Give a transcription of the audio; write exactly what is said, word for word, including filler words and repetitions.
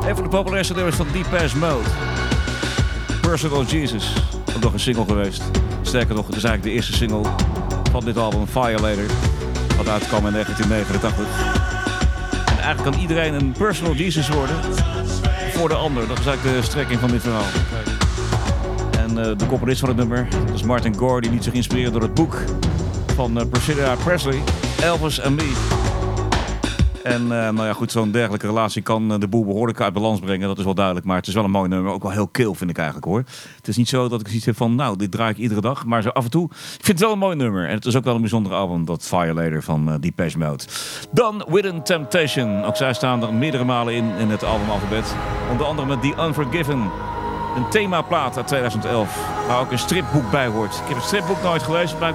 Een van de populairste nummers van Depeche Mode. Personal Jesus. Ook nog een single geweest. Sterker nog, het is eigenlijk de eerste single van dit album, Violator. Wat uitkwam in negentien negenentachtig. En eigenlijk kan iedereen een Personal Jesus worden. Voor de ander. Dat is eigenlijk de strekking van dit verhaal. En uh, de componist van het nummer, dat is Martin Gore. Die liet zich inspireren door het boek van uh, Priscilla Presley. Elvis and Me. En uh, nou ja, goed, zo'n dergelijke relatie kan uh, de boel behoorlijk uit balans brengen. Dat is wel duidelijk, maar het is wel een mooi nummer. Ook wel heel kil, vind ik eigenlijk, hoor. Het is niet zo dat ik zoiets heb van, nou, dit draai ik iedere dag. Maar zo af en toe, ik vind het wel een mooi nummer. En het is ook wel een bijzondere album, dat Violator van uh, Depeche Mode. Dan Within Temptation. Ook zij staan er meerdere malen in, in het albumalfabet. Onder andere met The Unforgiven. Een themaplaat uit tweeduizend elf, waar ook een stripboek bij hoort. Ik heb het stripboek nooit gelezen,